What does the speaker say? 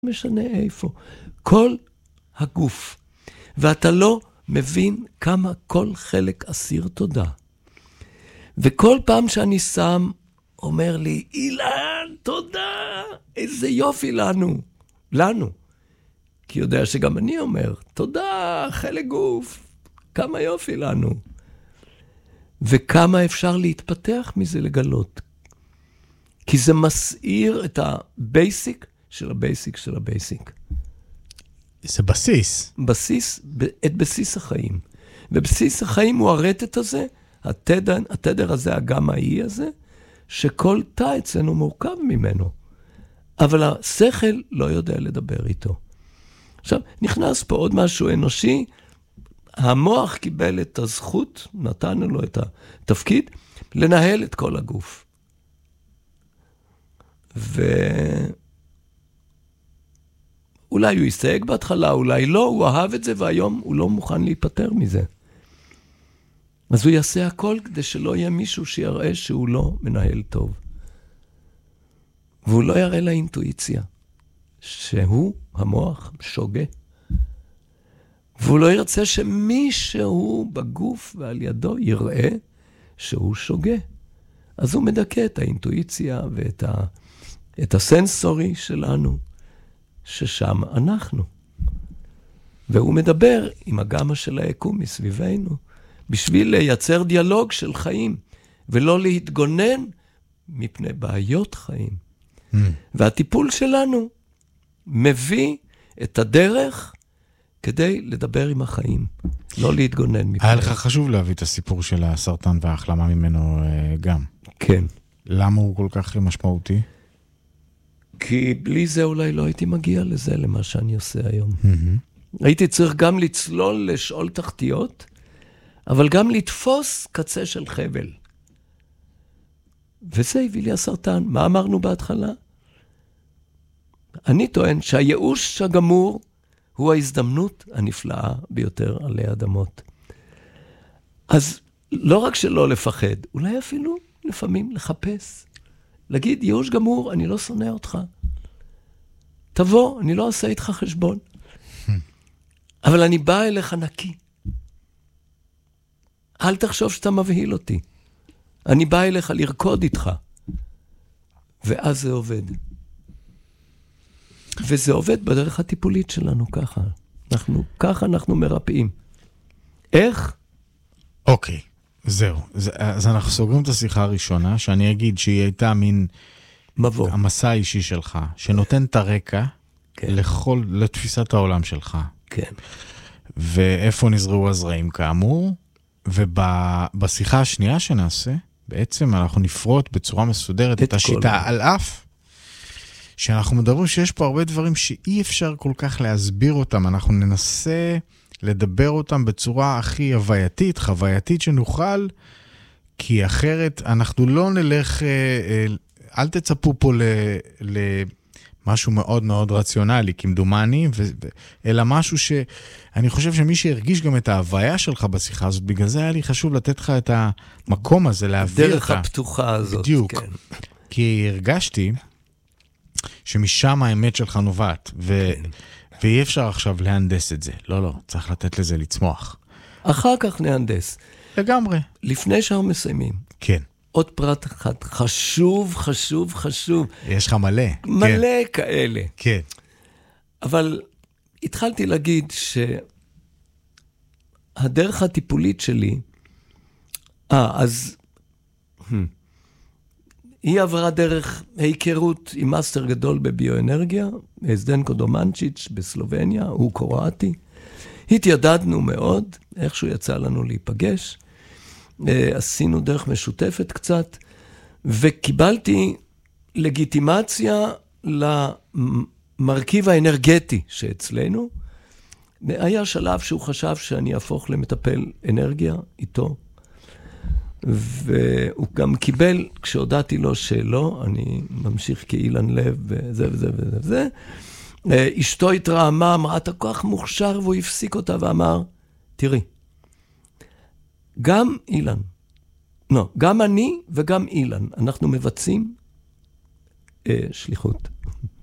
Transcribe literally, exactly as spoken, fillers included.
משנה איפה. כל הגוף. ואתה לא מבין כמה כל חלק אסיר תודה. וכל פעם שאני שם, אומר לי, אילן, תודה, איזה יופי לנו. לנו. כי יודע שגם אני אומר, תודה, חלק גוף, כמה יופי לנו. וכמה אפשר להתפתח מזה לגלות. כי זה מסעיר את הבייסיק של הבייסיק של הבייסיק. זה בסיס. בסיס, את בסיס החיים. ובסיס החיים הוא הרטט הזה, התדר, התדר הזה, הגמאי הזה, שכל תא אצלנו מורכב ממנו. אבל השכל לא יודע לדבר איתו. עכשיו, נכנס פה עוד משהו אנושי, המוח קיבל את הזכות, נתנו לו את התפקיד, לנהל את כל הגוף. ואולי הוא יסתייג בהתחלה, אולי לא, הוא אהב את זה, והיום הוא לא מוכן להיפטר מזה. אז הוא יעשה הכל כדי שלא יהיה מישהו שיראה שהוא לא מנהל טוב. והוא לא יראה לאינטואיציה, שהוא, המוח, שוגה. והוא לא ירצה שמישהו בגוף ועל ידו יראה שהוא שוגה. אז הוא מדכא את האינטואיציה ואת ה, את הסנסורי שלנו, ששם אנחנו. והוא מדבר עם הגמה של היקום מסביבנו, בשביל לייצר דיאלוג של חיים, ולא להתגונן מפני בעיות חיים. Mm. והטיפול שלנו מביא את הדרך כדי לדבר עם החיים, לא להתגונן מפני. היה לך חשוב להביא את הסיפור של הסרטן וההחלמה ממנו גם. כן. למה הוא כל כך משמעותי? כי בלי זה אולי לא הייתי מגיע לזה, למה שאני עושה היום. Mm-hmm. הייתי צריך גם לצלול, לשאול תחתיות, אבל גם לתפוס קצה של חבל. וזה הביא לי הסרטן. מה אמרנו בהתחלה? אני טוען שהייאוש הגמור הוא ההזדמנות הנפלאה ביותר עלי אדמות. אז לא רק שלא לפחד, אולי אפילו לפעמים לחפש. להגיד, ייאוש גמור, אני לא שונא אותך. תבוא, אני לא אעשה איתך חשבון. אבל אני בא אליך נקי. אל תחשוב שאתה מבהיל אותי. אני בא אליך לרקוד איתך. ואז זה עובד. וזה עובד בדרך הטיפולית שלנו ככה. אנחנו, ככה אנחנו מרפאים. איך? אוקיי, זהו. אז אנחנו סוגרים את השיחה הראשונה, שאני אגיד שהיא הייתה מין מבוא. המסע האישי שלך, שנותן את הרקע כן. לכל, לתפיסת העולם שלך. כן. ואיפה נזרעו הזרעים כאמור, ובשיחה השנייה שנעשה, בעצם אנחנו נפרוט בצורה מסודרת את, את השיטה, על אף שאנחנו מדברים שיש פה הרבה דברים שאי אפשר כל כך להסביר אותם, אנחנו ננסה לדבר אותם בצורה הכי הווייתית, חווייתית שנוכל, כי אחרת אנחנו לא נלך, אל תצפו פה למשהו מאוד מאוד רציונלי, כמדומני, אלא משהו שאני חושב שמי שהרגיש גם את ההוויה שלך בשיחה הזאת, בגלל זה היה לי חשוב לתת לך את המקום הזה, להעביר אותה. דרך הפתוחה הזאת. בדיוק. כן. כי הרגשתי שמשם האמת שלך נובעת, ו... כן. ואי אפשר עכשיו להנדס את זה. לא, לא, צריך לתת לזה לצמוח. אחר כך נהנדס. לגמרי. לפני שאנחנו מסיימים. כן. עוד פרט אחד, חשוב, חשוב, חשוב. יש לך מלא. מלא כן. כאלה. כן. אבל התחלתי להגיד שהדרך הטיפולית שלי, אה, אז היא עברה דרך היכרות עם מאסטר גדול בביואנרגיה, זדנקו דומנצ'יץ' בסלובניה, הוא קרואטי. התיידדנו מאוד, איכשהו יצא לנו להיפגש. עשינו דרך משותפת קצת, וקיבלתי לגיטימציה למרכיב האנרגטי שאצלנו. היה שלב שהוא חשב שאני אהפוך למטפל אנרגיה איתו, והוא גם קיבל, כשהודעתי לו שלא, אני ממשיך כאילן לב וזה וזה וזה וזה, אשתו התרעמה, אמרה, אתה כל כך מוכשר, והוא הפסיק אותה ואמר, תראי, גם אילן, לא, גם אני וגם אילן, אנחנו מבצעים אה, שליחות.